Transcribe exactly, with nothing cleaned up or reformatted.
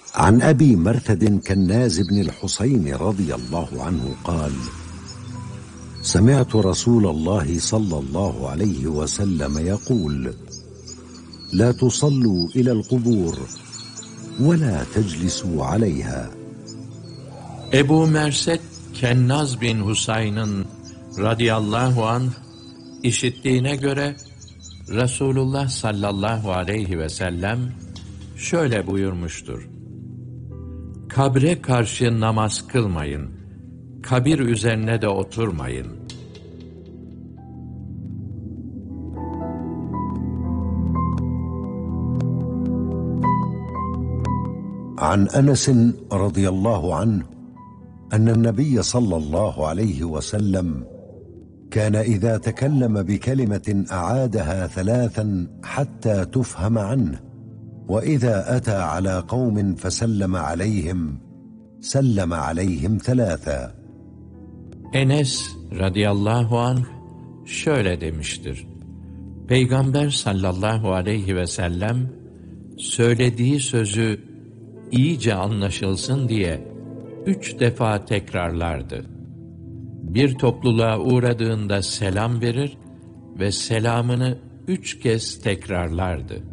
عن أبي مرثد كناز بن الحصين رضي الله عنه قال: سمعت رسول الله صلى الله عليه وسلم يقول: لا تصلوا إلى القبور ولا تجلسوا عليها. Ebu Merset Kennaz bin Husayn'ın radıyallahu anh işittiğine göre Resulullah sallallahu aleyhi ve sellem şöyle buyurmuştur: Kabre karşı namaz kılmayın, kabir üzerine de oturmayın. عن أنس رضي الله عنه أن النبي صلى الله عليه وسلم كان إذا تكلم بكلمة أعادها ثلاثا حتى تفهم عنه، وإذا أتى على قوم فسلم عليهم سلم عليهم ثلاثا. Enes radıyallahu anh şöyle demiştir: Peygamber sallallahu aleyhi ve sellem söylediği sözü iyice anlaşılsın diye üç defa tekrarlardı. Bir topluluğa uğradığında selam verir ve selamını üç kez tekrarlardı.